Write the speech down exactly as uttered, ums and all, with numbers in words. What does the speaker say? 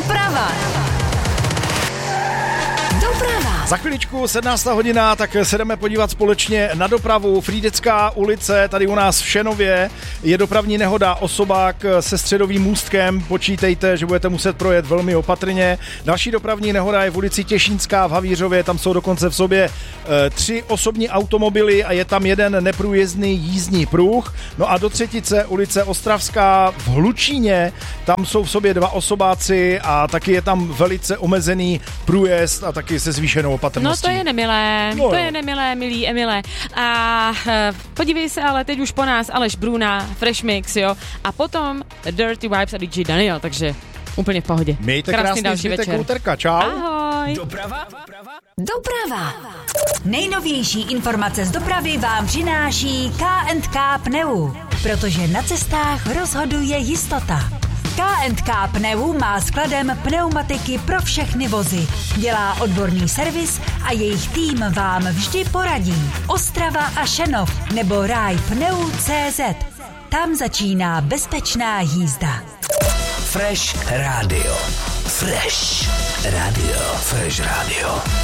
Doprava. Doprava. Za chviličku sedmnáctá hodina, tak se jdeme podívat společně na dopravu. Frýdecká ulice, tady u nás v Šenově, je dopravní nehoda, osobák se středovým můstkem. Počítejte, že budete muset projet velmi opatrně. Další dopravní nehoda je v ulici Těšínská v Havířově, tam jsou dokonce v sobě e, tři osobní automobily a je tam jeden neprůjezdný jízdní pruh. No a do třetice ulice Ostravská v Hlučíně, tam jsou v sobě dva osobáci a taky je tam velice omezený průjezd a taky se zvýšenou opatrností. No to je nemilé, no, to je nemilé, milý Emile. A e, podívej se ale teď už po nás Aleš Bruna, Fresh Mix, jo. A potom Dirty Vibes a D J Daniel, takže úplně v pohodě. Mějte krásný, krásný zbytek úterka, čau. Ahoj. Doprava. Doprava. Nejnovější informace z dopravy vám přináší K and K Pneu, protože na cestách rozhoduje jistota. K and K Pneu má skladem pneumatiky pro všechny vozy. Dělá odborný servis a jejich tým vám vždy poradí. Ostrava a Šenov nebo ráj pneu tečka cé zet. Tam začíná bezpečná jízda. Fresh Radio. Fresh Radio. Fresh Radio.